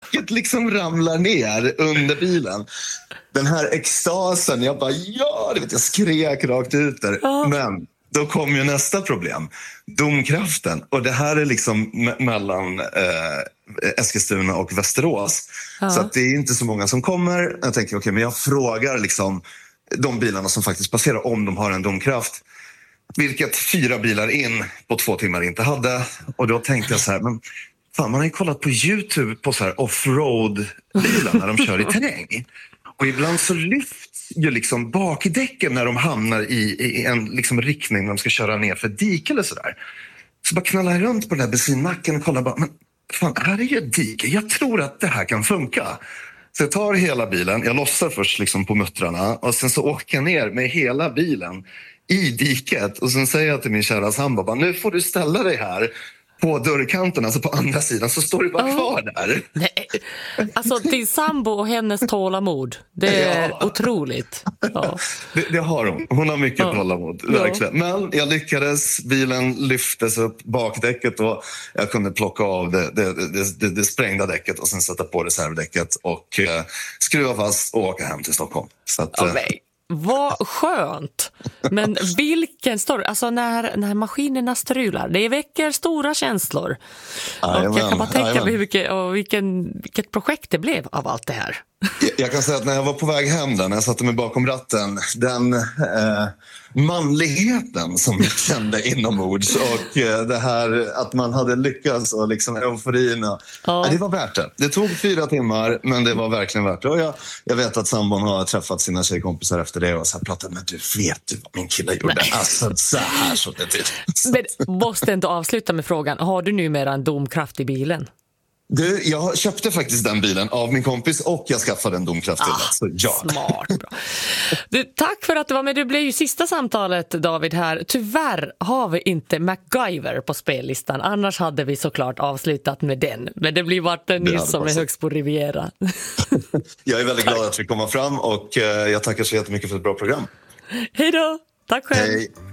däcket liksom ramlar ner under bilen. Den här extasen, jag bara jag skrek rakt ut där. Men då kom ju nästa problem. Domkraften. Och det här är liksom mellan Eskilstuna och Västerås. Så att det är inte så många som kommer. Jag tänker okej, men jag frågar liksom de bilarna som faktiskt passerar om de har en domkraft. Vilket 4 bilar in på 2 timmar inte hade. Och då tänkte jag så här, men fan, man har ju kollat på YouTube på så här offroad-bilar när de kör i terräng. Och ibland så lyfts ju liksom bakdäcken när de hamnar i en liksom riktning när de ska köra ner för dik eller sådär. Så bara knallar jag runt på den här bensinmacken och kollar bara, men fan, här är ju ett dike. Jag tror att det här kan funka. Så jag tar hela bilen, jag lossar först liksom på muttrarna och sen så åker jag ner med hela bilen i diket. Och sen säger jag till min kära sambo, bara, nu får du ställa dig här på dörrkanten, alltså på andra sidan, så står du bara kvar där. Nej. Alltså din sambo och hennes tålamod, det är otroligt. Ja. Det har hon. Hon har mycket tålamod, verkligen. Men jag lyckades, bilen lyftes upp, bakdäcket, och jag kunde plocka av det sprängda däcket och sen sätta på reservdäcket och skruva fast och åka hem till Stockholm. Så att, vad skönt. Men vilken story. Alltså när maskinerna strular, det väcker stora känslor. Och jag kan bara tänka mig vilket projekt det blev av allt det här. Jag kan säga att när jag var på väg hem där, när jag satte mig bakom ratten, den manligheten som jag kände inombords och det här att man hade lyckats och liksom euforin. Det var värt det. Det tog 4 timmar, men det var verkligen värt det. Och jag vet att sambon har träffat sina tjejkompisar efter det och så här pratat, men du vet vad min kille gjorde? Alltså så här så det till. Men måste inte avsluta med frågan, har du numera en domkraft i bilen? Du, jag köpte faktiskt den bilen av min kompis och jag skaffade en domkraft till den. Så ja. Smart, bra. Du, tack för att du var med. Det blev ju sista samtalet, David, här. Tyvärr har vi inte MacGyver på spellistan. Annars hade vi såklart avslutat med den. Men det blir varit en nyss som är högst på Riviera. Jag är väldigt glad att vi kommer fram och jag tackar så jättemycket för ett bra program. Hej då! Tack själv! Hej!